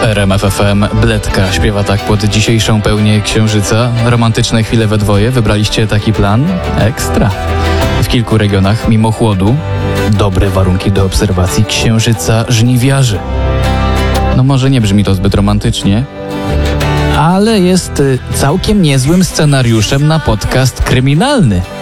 RMF FM Bledka śpiewa tak pod dzisiejszą pełnię księżyca. Romantyczne chwile we dwoje. Wybraliście taki plan? Ekstra. W kilku regionach, mimo chłodu, dobre warunki do obserwacji księżyca żniwiarzy. No może nie brzmi to zbyt romantycznie, ale jest całkiem niezłym scenariuszem na podcast kryminalny.